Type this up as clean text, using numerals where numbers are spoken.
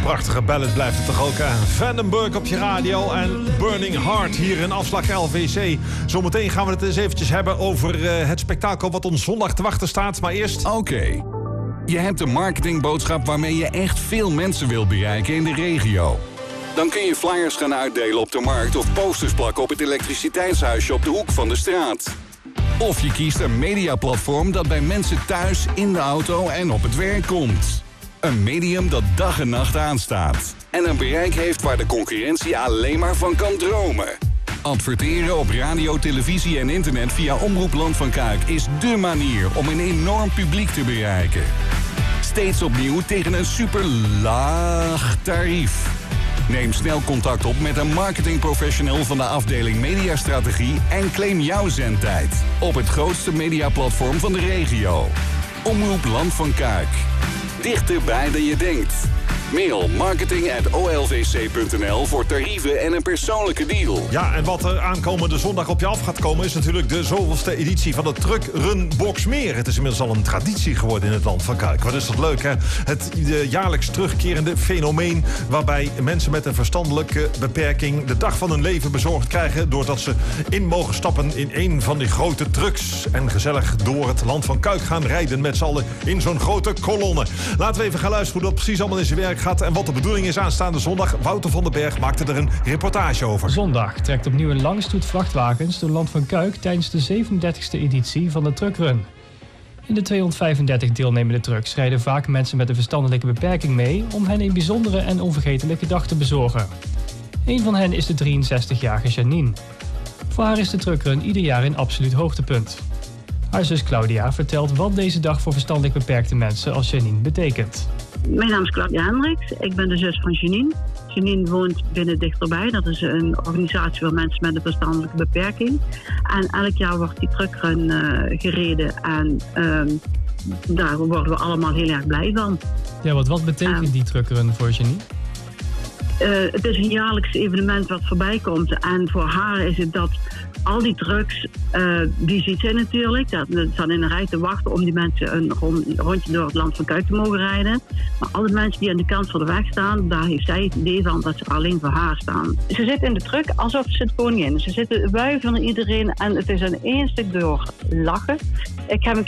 prachtige ballad blijft het toch ook, hè? Vandenberg op je radio en Burning Heart hier in afslag LVC. Zometeen gaan we het eens eventjes hebben over het spektakel wat ons zondag te wachten staat. Maar eerst... Oké. Je hebt een marketingboodschap waarmee je echt veel mensen wil bereiken in de regio. Dan kun je flyers gaan uitdelen op de markt of posters plakken op het elektriciteitshuisje op de hoek van de straat. Of je kiest een mediaplatform dat bij mensen thuis, in de auto en op het werk komt. Een medium dat dag en nacht aanstaat. En een bereik heeft waar de concurrentie alleen maar van kan dromen. Adverteren op radio, televisie en internet via Omroep Land van Kuik is dé manier om een enorm publiek te bereiken. Steeds opnieuw tegen een super laag tarief. Neem snel contact op met een marketingprofessional van de afdeling Mediastrategie en claim jouw zendtijd op het grootste mediaplatform van de regio. Omroep Land van Kuik. Dichterbij dan je denkt. Mail marketing@olvc.nl voor tarieven en een persoonlijke deal. Ja, en wat er aankomende zondag op je af gaat komen... is natuurlijk de zoveelste editie van de Truck Run Boxmeer. Het is inmiddels al een traditie geworden in het Land van Kuik. Wat is dat leuk, hè? Het jaarlijks terugkerende fenomeen... waarbij mensen met een verstandelijke beperking... de dag van hun leven bezorgd krijgen... doordat ze in mogen stappen in een van die grote trucks... en gezellig door het Land van Kuik gaan rijden... met z'n allen in zo'n grote kolonne. Laten we even gaan luisteren hoe dat precies allemaal in zijn werk gaat en wat de bedoeling is aanstaande zondag. Wouter van den Berg maakte er een reportage over. Zondag trekt opnieuw een lange stoet vrachtwagens door Land van Kuik tijdens de 37e editie van de Truckrun. In de 235 deelnemende trucks rijden vaak mensen met een verstandelijke beperking mee om hen een bijzondere en onvergetelijke dag te bezorgen. Een van hen is de 63-jarige Janine. Voor haar is de Truckrun ieder jaar een absoluut hoogtepunt. Haar zus Claudia vertelt wat deze dag voor verstandelijk beperkte mensen als Janine betekent. Mijn naam is Claudia Hendricks. Ik ben de zus van Janine. Janine woont binnen Dichterbij. Dat is een organisatie voor mensen met een verstandelijke beperking. En elk jaar wordt die truckrun gereden. En daar worden we allemaal heel erg blij van. Ja, wat betekent die truckrun voor Janine? Het is een jaarlijks evenement wat voorbij komt. En voor haar is het dat al die trucks, die ziet zij natuurlijk. Dat staan in een rij te wachten om die mensen een rondje door het Land van Kuik te mogen rijden. Maar alle mensen die aan de kant van de weg staan, daar heeft zij het idee van dat ze alleen voor haar staan. Ze zitten in de truck alsof ze het koningin. Ze zitten wuiven naar iedereen en het is aan één stuk door lachen. Ik heb een